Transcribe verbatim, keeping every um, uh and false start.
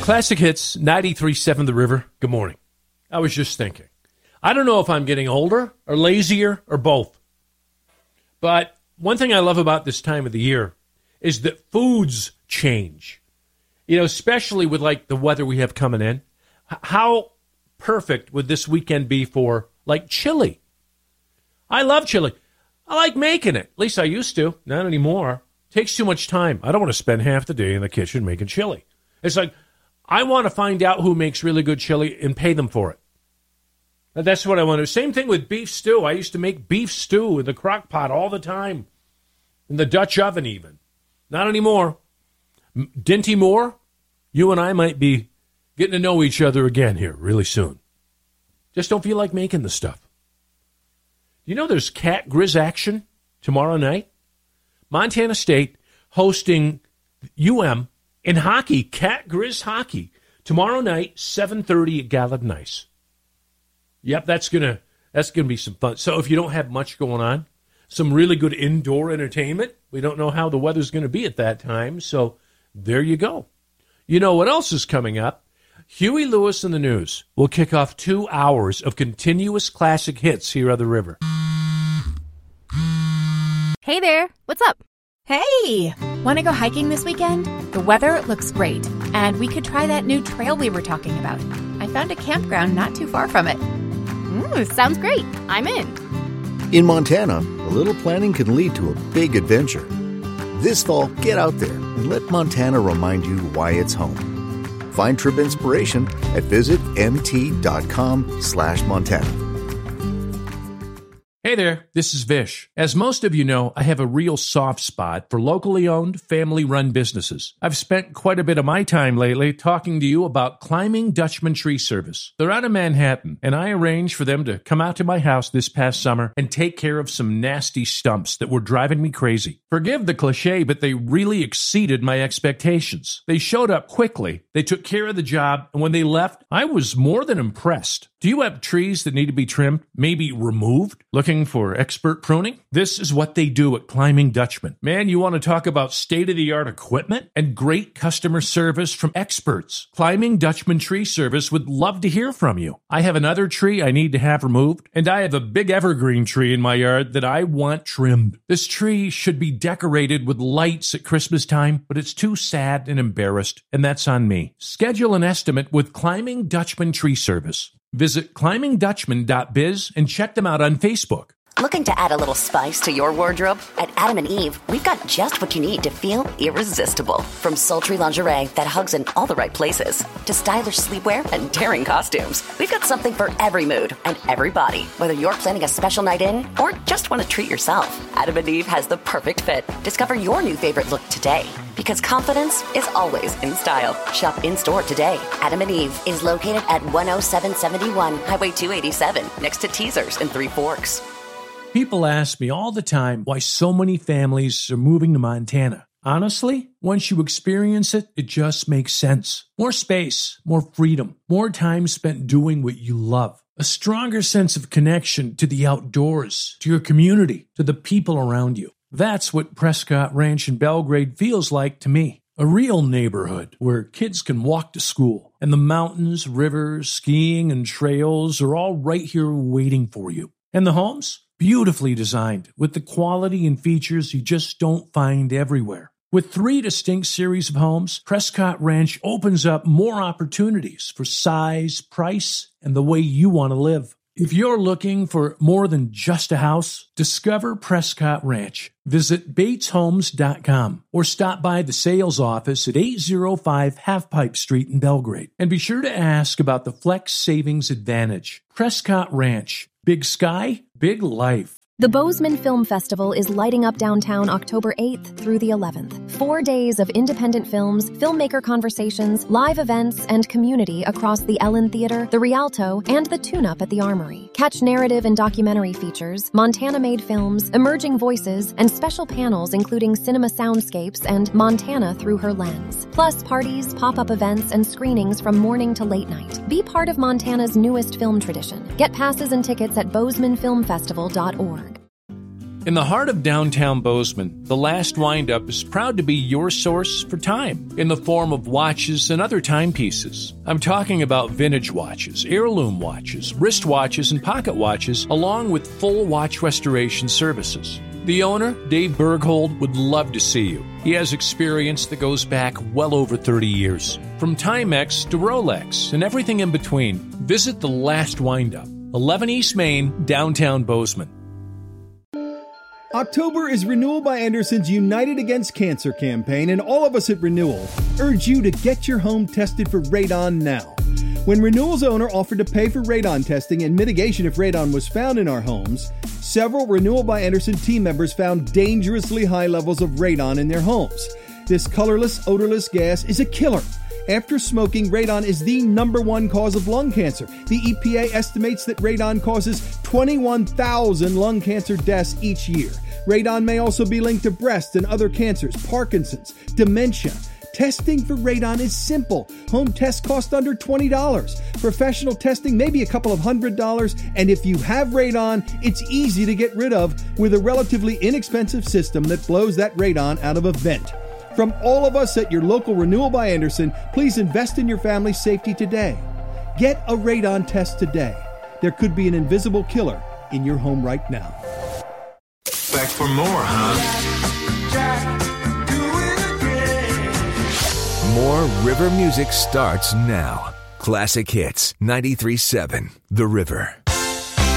Classic Hits, ninety-three point seven The River. Good morning. I was just thinking. I don't know if I'm getting older or lazier or both. But one thing I love about this time of the year is that foods change. You know, especially with like the weather we have coming in. H- how perfect would this weekend be for like chili? I love chili. I like making it. At least I used to. Not anymore. Takes too much time. I don't want to spend half the day in the kitchen making chili. It's like, I want to find out who makes really good chili and pay them for it. And that's what I want to do. Same thing with beef stew. I used to make beef stew in the crock pot all the time. In the Dutch oven even. Not anymore. Dinty Moore, you and I might be getting to know each other again here really soon. Just don't feel like making the stuff. You know there's Cat Grizz action tomorrow night? Montana State hosting U M in hockey, Cat Grizz hockey, tomorrow night, seven thirty at Gallatin Ice. Yep, that's gonna that's gonna be some fun. So if you don't have much going on, some really good indoor entertainment. We don't know how the weather's going to be at that time, so there you go. You know what else is coming up? Huey Lewis and the News will kick off two hours of continuous classic hits here on the river. Hey there, what's up? Hey, want to go hiking this weekend? The weather looks great, and we could try that new trail we were talking about. I found a campground not too far from it. Ooh, sounds great. I'm in. In Montana, a little planning can lead to a big adventure. This fall, get out there and let Montana remind you why it's home. Find trip inspiration at visit mt.com slash Montana. Hey there, this is Vish. As most of you know, I have a real soft spot for locally owned, family-run businesses. I've spent quite a bit of my time lately talking to you about Climbing Dutchman Tree Service. They're out of Manhattan, and I arranged for them to come out to my house this past summer and take care of some nasty stumps that were driving me crazy. Forgive the cliche, but they really exceeded my expectations. They showed up quickly, they took care of the job, and when they left, I was more than impressed. Do you have trees that need to be trimmed, maybe removed? Looking for expert pruning? This is what they do at Climbing Dutchman. Man, you want to talk about state-of-the-art equipment and great customer service from experts. Climbing Dutchman Tree Service would love to hear from you. I have another tree I need to have removed, and I have a big evergreen tree in my yard that I want trimmed. This tree should be decorated with lights at Christmas time, but it's too sad and embarrassed, and that's on me. Schedule an estimate with Climbing Dutchman Tree Service. Visit climbing dutchman dot biz and check them out on Facebook. Looking to add a little spice to your wardrobe? At Adam and Eve, we've got just what you need to feel irresistible. From sultry lingerie that hugs in all the right places, to stylish sleepwear and daring costumes, we've got something for every mood and every body. Whether you're planning a special night in or just want to treat yourself, Adam and Eve has the perfect fit. Discover your new favorite look today. Because confidence is always in style. Shop in-store today. Adam and Eve is located at one oh seven seventy-one Highway two eighty-seven, next to Teasers in Three Forks. People ask me all the time why so many families are moving to Montana. Honestly, once you experience it, it just makes sense. More space, more freedom, more time spent doing what you love. A stronger sense of connection to the outdoors, to your community, to the people around you. That's what Prescott Ranch in Belgrade feels like to me. A real neighborhood where kids can walk to school, and the mountains, rivers, skiing, and trails are all right here waiting for you. And the homes? Beautifully designed, with the quality and features you just don't find everywhere. With three distinct series of homes, Prescott Ranch opens up more opportunities for size, price, and the way you want to live. If you're looking for more than just a house, discover Prescott Ranch. Visit Bates Homes dot com or stop by the sales office at eight oh five Half Pipe Street in Belgrade. And be sure to ask about the Flex Savings Advantage. Prescott Ranch. Big sky, big life. The Bozeman Film Festival is lighting up downtown October eighth through the eleventh. Four days of independent films, filmmaker conversations, live events, and community across the Ellen Theater, the Rialto, and the Tune-Up at the Armory. Catch narrative and documentary features, Montana-made films, emerging voices, and special panels including cinema soundscapes and Montana through her lens. Plus parties, pop-up events, and screenings from morning to late night. Be part of Montana's newest film tradition. Get passes and tickets at bozeman film festival dot org. In the heart of downtown Bozeman, The Last Windup is proud to be your source for time in the form of watches and other timepieces. I'm talking about vintage watches, heirloom watches, wristwatches, and pocket watches, along with full watch restoration services. The owner, Dave Berghold, would love to see you. He has experience that goes back well over thirty years. From Timex to Rolex and everything in between, visit The Last Windup, eleven East Main, downtown Bozeman. October is Renewal by Anderson's United Against Cancer campaign, and all of us at Renewal urge you to get your home tested for radon now. When Renewal's owner offered to pay for radon testing and mitigation if radon was found in our homes, several Renewal by Anderson team members found dangerously high levels of radon in their homes. This colorless, odorless gas is a killer. After smoking, radon is the number one cause of lung cancer. The E P A estimates that radon causes twenty-one thousand lung cancer deaths each year. Radon may also be linked to breast and other cancers, Parkinson's, dementia. Testing for radon is simple. Home tests cost under twenty dollars. Professional testing maybe a couple of hundred dollars. And if you have radon, it's easy to get rid of with a relatively inexpensive system that blows that radon out of a vent. From all of us at your local Renewal by Anderson, please invest in your family's safety today. Get a radon test today. There could be an invisible killer in your home right now. Back for more, huh? Jack, do it again. More River music starts now. Classic Hits, ninety-three point seven, The River.